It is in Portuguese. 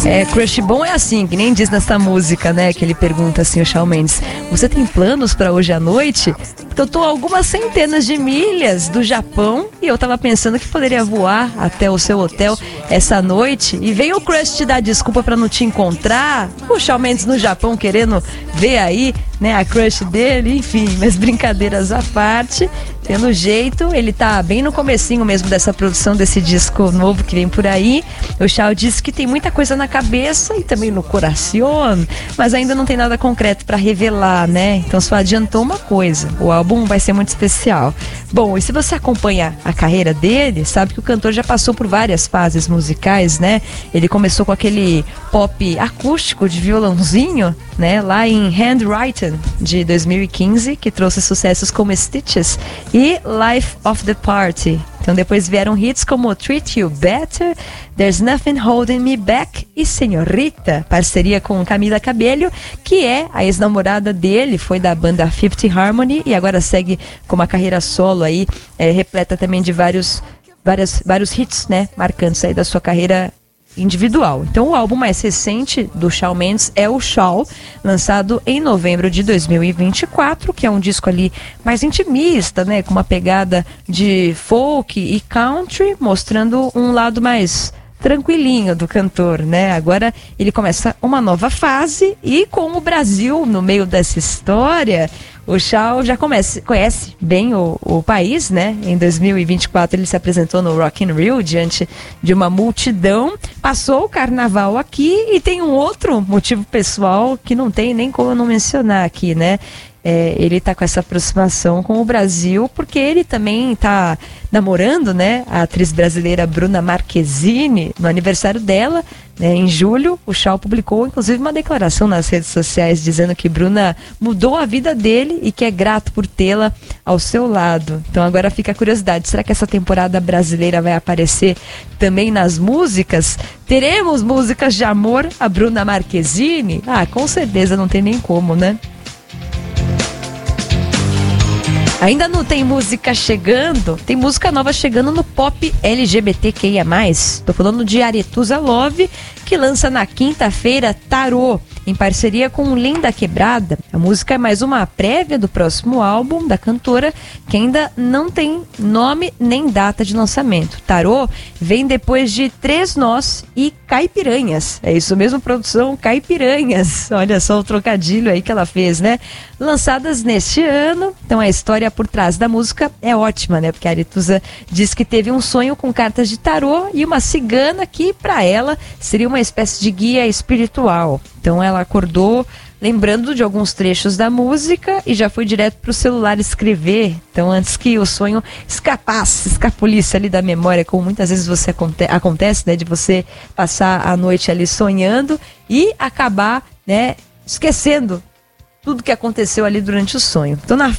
Crush bom é assim, que nem diz nessa música, né? Que ele pergunta assim, o Shawn Mendes: você tem planos pra hoje à noite? Porque eu tô a algumas centenas de milhas do Japão e eu tava pensando que poderia voar até o seu hotel essa noite. E veio o Crush te dar desculpa pra não te encontrar. O Shawn Mendes no Japão querendo ver aí, né, a crush dele, enfim, mas brincadeiras à parte, pelo jeito, ele tá bem no comecinho mesmo dessa produção desse disco novo que vem por aí. O Shawn disse que tem muita coisa na cabeça e também no coração, mas ainda não tem nada concreto pra revelar, né? Então só adiantou uma coisa: o álbum vai ser muito especial. Bom, e se você acompanha a carreira dele, sabe que o cantor já passou por várias fases musicais, né? Ele começou com aquele pop acústico de violãozinho, né? Lá em Handwritten, de 2015, que trouxe sucessos como Stitches e Life of the Party. Então depois vieram hits como Treat You Better, There's Nothing Holding Me Back e Senhorita, parceria com Camila Cabello, que é a ex-namorada dele, foi da banda Fifth Harmony e agora segue com uma carreira solo aí, repleta também de vários hits, né, marcantes aí da sua carreira individual. Então o álbum mais recente do Shawn Mendes é o Shaw, lançado em novembro de 2024, que é um disco ali mais intimista, né, com uma pegada de folk e country, mostrando um lado mais tranquilinho do cantor, né? Agora ele começa uma nova fase e com o Brasil no meio dessa história, o Shawn já conhece bem o país, né? Em 2024 ele se apresentou no Rock in Rio diante de uma multidão, passou o carnaval aqui e tem um outro motivo pessoal que não tem nem como eu não mencionar aqui, né? Ele tá com essa aproximação com o Brasil porque ele também tá namorando, né, a atriz brasileira Bruna Marquezine. No aniversário dela, né, em julho, o Shawn publicou inclusive uma declaração nas redes sociais dizendo que Bruna mudou a vida dele e que é grato por tê-la ao seu lado. Então agora fica a curiosidade: será que essa temporada brasileira vai aparecer também nas músicas? Teremos músicas de amor a Bruna Marquezine? Com certeza, não tem nem como, né? Ainda não tem música chegando, tem música nova chegando no pop LGBTQIA+. Tô falando de Aretusa Love, que lança na quinta-feira Tarô, em parceria com Linda Quebrada. A música é mais uma prévia do próximo álbum da cantora, que ainda não tem nome nem data de lançamento. Tarô vem depois de Três Nós e Caipiranhas. É isso mesmo, produção, Caipiranhas. Olha só o trocadilho aí que ela fez, né? Lançadas neste ano. Então a história por trás da música é ótima, né? Porque a Aretusa diz que teve um sonho com cartas de tarô e uma cigana que, para ela, seria uma espécie de guia espiritual. Então ela acordou lembrando de alguns trechos da música e já foi direto pro celular escrever. Então antes que o sonho escapulisse ali da memória, como muitas vezes você acontece, né, de você passar a noite ali sonhando e acabar, né, esquecendo tudo que aconteceu ali durante o sonho. Então